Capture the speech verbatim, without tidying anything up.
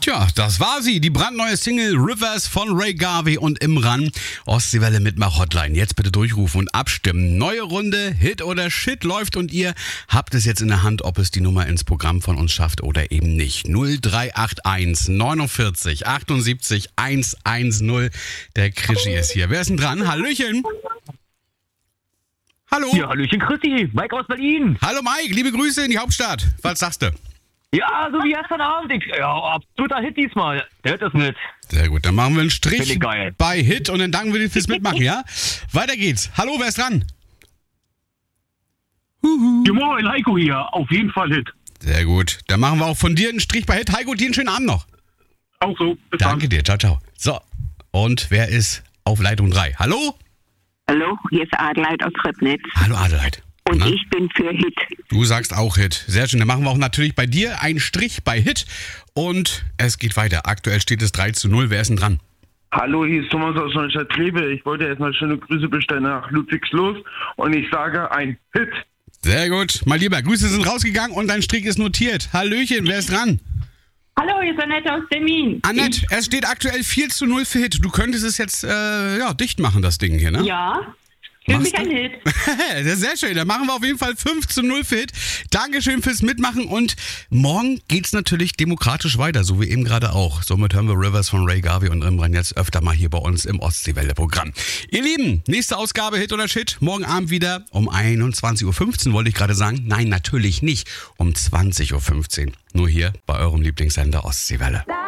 Tja, das war sie, die brandneue Single Rivers von Ray Garvey und Imran. Ostseewelle Mitmach-Hotline. Jetzt bitte durchrufen und abstimmen. Neue Runde, Hit oder Shit läuft und ihr habt es jetzt in der Hand, ob es die Nummer ins Programm von uns schafft oder eben nicht. null drei acht eins neunundvierzig achtundsiebzig hundertzehn. Der Krischi ist hier. Wer ist denn dran? Hallöchen. Hallo. Ja, Hallöchen Christi, Mike aus Berlin. Hallo Mike, liebe Grüße in die Hauptstadt. Was sagst du? Ja, so wie gestern Abend. Ich, ja, absoluter Hit diesmal. Hört das mit. Sehr gut, dann machen wir einen Strich Finde ich geil. bei Hit und dann danken wir dir fürs Mitmachen, ja? Weiter geht's. Hallo, wer ist dran? Huhu. Ja, moin, Heiko hier. Auf jeden Fall Hit. Sehr gut, dann machen wir auch von dir einen Strich bei Hit. Heiko, dir einen schönen Abend noch. Auch so. Bis Danke dann. dir, ciao, ciao. So, und wer ist auf Leitung drei? Hallo? Hallo, hier ist Adelheid aus Ribnitz Hallo Adelheid. und Na? ich bin für Hit. Du sagst auch Hit. Sehr schön, dann machen wir auch natürlich bei dir einen Strich bei Hit. Und es geht weiter. Aktuell steht es drei zu null. Wer ist denn dran? Hallo, hier ist Thomas aus Neustadt-Kleve. Ich wollte erstmal schöne Grüße bestellen nach Ludwigslos und ich sage ein Hit. Sehr gut, mein Lieber. Grüße sind rausgegangen und dein Strich ist notiert. Hallöchen, wer ist dran? Hallo, hier ist Annette aus Termin. Annette, es steht aktuell vier zu null für Hit. Du könntest es jetzt äh, ja, dicht machen, das Ding hier, ne? Ja, für mich Machst ein du? Hit. Das ist sehr schön. Dann machen wir auf jeden Fall fünf zu null für Hit. Dankeschön fürs Mitmachen und morgen geht's natürlich demokratisch weiter, so wie eben gerade auch. Somit hören wir Rivers von Ray Garvey und Imran jetzt öfter mal hier bei uns im Ostseewelle-Programm. Ihr Lieben, nächste Ausgabe Hit oder Shit. Morgen Abend wieder um einundzwanzig Uhr fünfzehn, wollte ich gerade sagen. Nein, natürlich nicht. Um zwanzig Uhr fünfzehn. Nur hier bei eurem Lieblingssender Ostseewelle.